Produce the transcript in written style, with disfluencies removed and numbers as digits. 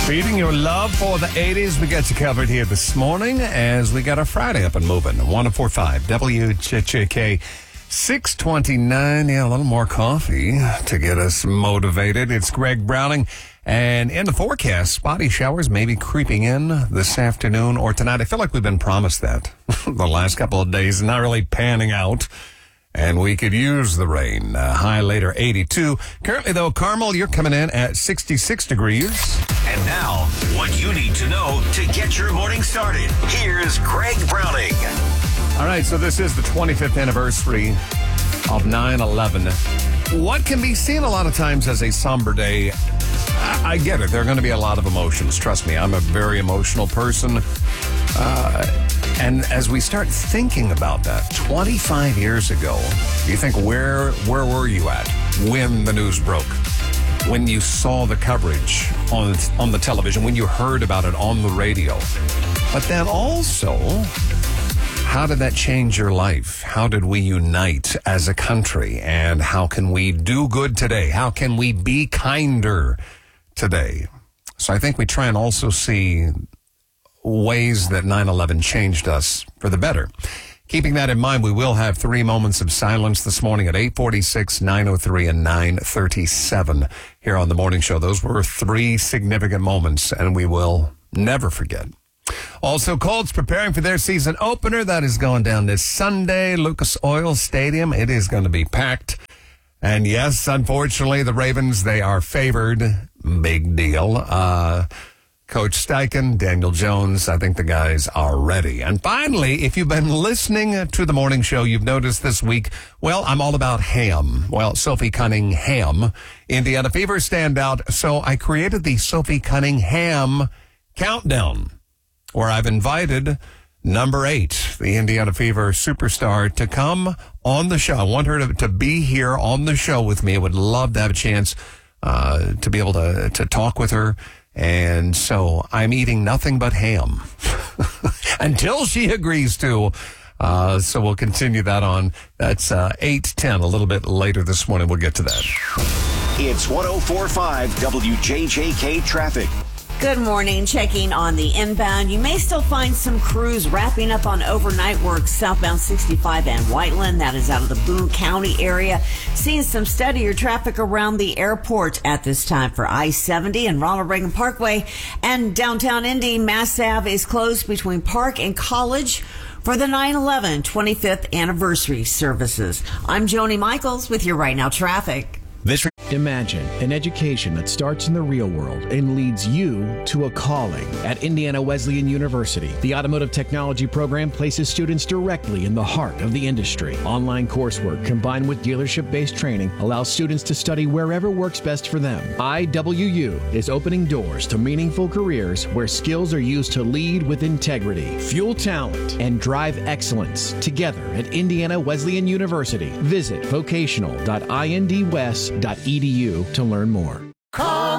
Feeding your love for the 80s. We got you covered here this morning as we got our Friday up and moving. 104.5 WCHK 629. Yeah, a little more coffee to get us motivated. It's Greg Browning. And in the forecast, spotty showers may be creeping in this afternoon or tonight. I feel like we've been promised that the last couple of days, not really panning out. And we could use the rain. High later 82. Currently, though, Carmel, you're coming in at 66 degrees. And now, what you need to know to get your morning started. Here's Greg Browning. All right, so this is the 25th anniversary of 9/11. What can be seen a lot of times as a somber day, I get it. There are going to be a lot of emotions. Trust me, I'm a very emotional person. And as we start thinking about that, 25 years ago, you think, where were you at when the news broke? When you saw the coverage on the television, when you heard about it on the radio? But then also, how did that change your life? How did we unite as a country? And how can we do good today? How can we be kinder today? So I think we try and also see ways that 9/11 changed us for the better. Keeping that in mind, we will have 3 moments of silence this morning at 8:46, 9:03, and 9:37 here on The Morning Show. Those were 3 significant moments, and we will never forget. Also, Colts preparing for their season opener. That is going down this Sunday, Lucas Oil Stadium. It is going to be packed. And yes, unfortunately, the Ravens, they are favored. Big deal. Coach Steichen, Daniel Jones, I think the guys are ready. And finally, if you've been listening to the morning show, you've noticed this week, well, I'm all about ham. Well, Sophie Cunningham, Indiana Fever standout. So I created the Sophie Cunningham countdown, where I've invited number 8, the Indiana Fever superstar, to come on the show. I want her to be here on the show with me. I would love to have a chance to be able to talk with her. And so I'm eating nothing but ham until she agrees to. So we'll continue that on. That's 8:10, a little bit later this morning. We'll get to that. It's 104.5 WJJK traffic. Good morning. Checking on the inbound. You may still find some crews wrapping up on overnight work southbound 65 and Whiteland. That is out of the Boone County area. Seeing some steadier traffic around the airport at this time for I-70 and Ronald Reagan Parkway. And downtown Indy, Mass Ave is closed between Park and College for the 9/11 25th anniversary services. I'm Joni Michaels with your Right Now traffic. Imagine an education that starts in the real world and leads you to a calling. At Indiana Wesleyan University, the Automotive Technology program places students directly in the heart of the industry. Online coursework combined with dealership-based training allows students to study wherever works best for them. IWU is opening doors to meaningful careers where skills are used to lead with integrity, fuel talent, and drive excellence together at Indiana Wesleyan University. Visit vocational.indwest.edu to learn more.